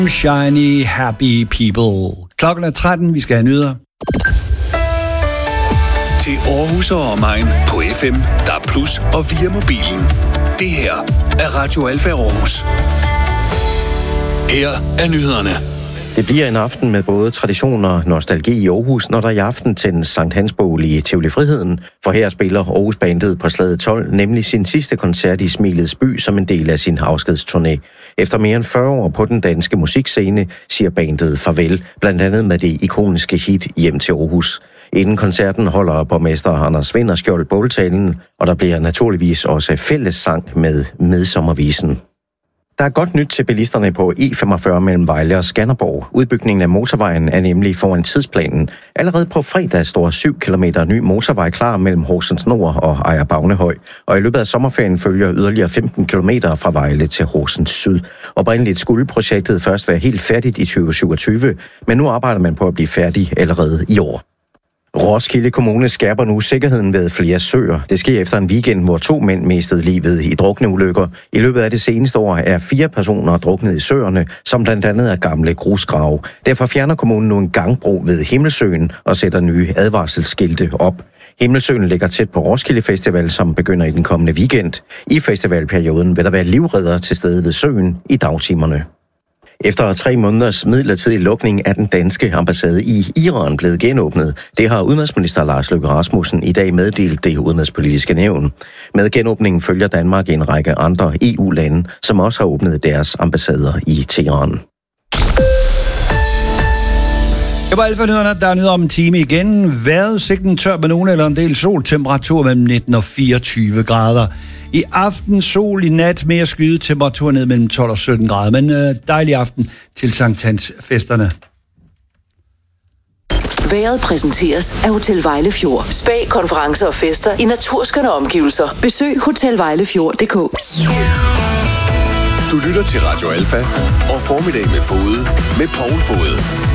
Shiny Happy People. Klokken er 13, vi skal have nyheder. Til Aarhus og omegn på FM, DAB+ og via mobilen. Det her er Radio Alfa Aarhus. Her er nyhederne. Det bliver en aften med både tradition og nostalgi i Aarhus, når der i aften tændes Sankt Hans Bål i Tivoli Friheden. For her spiller Aarhus Bandet på Slaget 12 nemlig sin sidste koncert i Smilets By som en del af sin afskedsturné. Efter mere end 40 år på den danske musikscene siger bandet farvel, blandt andet med det ikoniske hit Hjem til Aarhus. Inden koncerten holder borgmester Anders Vinderskjold båltalen, og der bliver naturligvis også fællessang med Midsommervisen. Der er godt nyt til bilisterne på E45 mellem Vejle og Skanderborg. Udbygningen af motorvejen er nemlig foran tidsplanen. Allerede på fredag står 7 km ny motorvej klar mellem Horsens Nord og Ejer Bagnehøj. Og i løbet af sommerferien følger yderligere 15 km fra Vejle til Horsens Syd. Oprindeligt skulle projektet først være helt færdigt i 2027, men nu arbejder man på at blive færdig allerede i år. Roskilde Kommune skærper nu sikkerheden ved flere søer. Det sker efter en weekend, hvor 2 mænd mistede livet i drukneulykker. I løbet af det seneste år er 4 personer druknet i søerne, som blandt andet er gamle grusgrave. Derfor fjerner kommunen nu en gangbro ved Himmelsøen og sætter nye advarselsskilte op. Himmelsøen ligger tæt på Roskilde Festival, som begynder i den kommende weekend. I festivalperioden vil der være livreddere til stede ved søen i dagtimerne. Efter 3 måneders midlertidig lukning er den danske ambassade i Iran blevet genåbnet. Det har udenrigsminister Lars Løkke Rasmussen i dag meddelt det udenrigspolitiske nævn. Med genåbningen følger Danmark en række andre EU-lande, som også har åbnet deres ambassader i Teheran. Det var Alfa-nyhederne. Der er nyheder om en time igen. Vejrudsigten tør med nogen eller en del sol. Temperatur mellem 19 og 24 grader. I aften sol, i nat mere skyde, temperatur ned mellem 12 og 17 grader. Men dejlig aften til Sankt Hans festerne. Vejret præsenteres af Hotel Vejlefjord. Spa, konferencer og fester i naturskønne omgivelser. Besøg hotelvejlefjord.dk. Du lytter til Radio Alfa og Formiddag med Fode med Poul Fode.